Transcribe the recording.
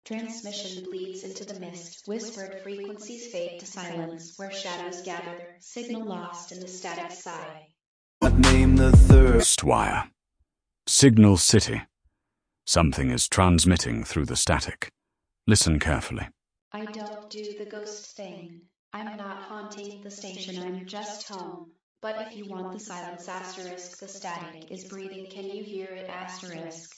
Transmission bleeds into the mist, whispered frequencies fade to silence, where shadows gather, signal lost in the static sigh. Name the third wire. Signal City. Something is transmitting through the static. Listen carefully. I don't do the ghost thing. I'm not haunting the station, I'm just home. But if you want the silence asterisk, the static is breathing, can you hear it asterisk?